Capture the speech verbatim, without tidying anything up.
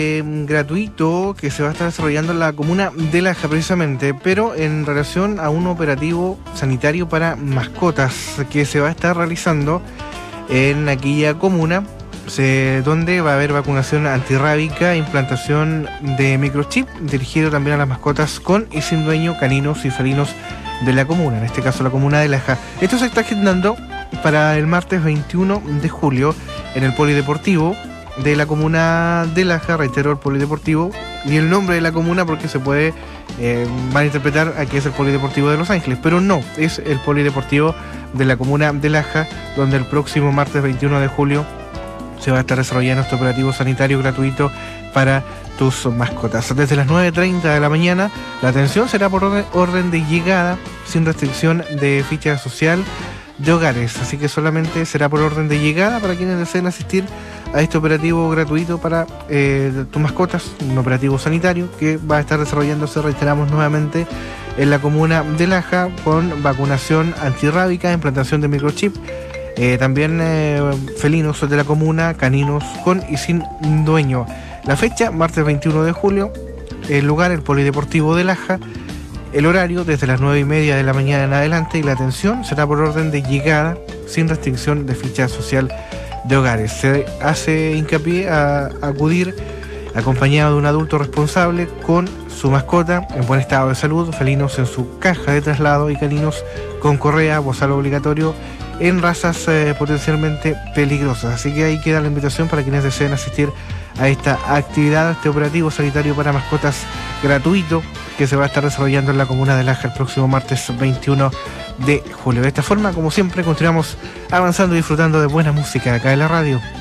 Eh, gratuito que se va a estar desarrollando en la comuna de Laja precisamente, pero en relación a un operativo sanitario para mascotas que se va a estar realizando en aquella comuna, se, donde va a haber vacunación antirrábica, implantación de microchip dirigido también a las mascotas con y sin dueño, caninos y felinos de la comuna, en este caso la comuna de Laja. Esto se está agendando para el martes veintiuno de julio en el Polideportivo de la comuna de Laja, reitero, el Polideportivo, y el nombre de la comuna porque se puede eh, malinterpretar a que es el Polideportivo de Los Ángeles, pero no, es el Polideportivo de la comuna de Laja, donde el próximo martes veintiuno de julio se va a estar desarrollando este operativo sanitario gratuito para tus mascotas. Desde las nueve treinta de la mañana, la atención será por orden, orden de llegada, sin restricción de ficha social de hogares, así que solamente será por orden de llegada para quienes deseen asistir a este operativo gratuito para eh, tus mascotas, un operativo sanitario que va a estar desarrollándose, reiteramos nuevamente, en la comuna de Laja, con vacunación antirrábica, implantación de microchip, eh, también eh, felinos de la comuna, caninos con y sin dueño. La fecha, martes veintiuno de julio, el lugar, el Polideportivo de Laja. El horario desde las nueve y media de la mañana en adelante, y la atención será por orden de llegada, sin restricción de ficha social de hogares. Se hace hincapié a acudir acompañado de un adulto responsable con su mascota en buen estado de salud, felinos en su caja de traslado y caninos con correa, bozal obligatorio en razas eh, potencialmente peligrosas. Así que ahí queda la invitación para quienes deseen asistir a esta actividad, a este operativo sanitario para mascotas gratuito que se va a estar desarrollando en la comuna de Laja el próximo martes veintiuno de julio. De esta forma, como siempre, continuamos avanzando y disfrutando de buena música acá en la radio.